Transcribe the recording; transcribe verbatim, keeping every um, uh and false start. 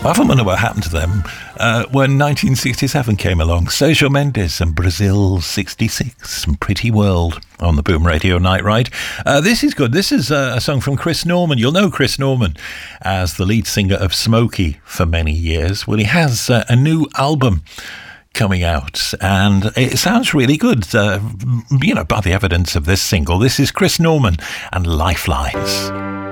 I often wonder what happened to them uh, when nineteen sixty-seven came along. Sergio Mendes and Brazil sixty-six and Pretty World on the Boom Radio Night Ride. Uh, this is good. This is uh, a song from Chris Norman. You'll know Chris Norman as the lead singer of Smokey for many years. Well, he has uh, a new album coming out, and it sounds really good. Uh, you know, by the evidence of this single, this is Chris Norman and Lifelines.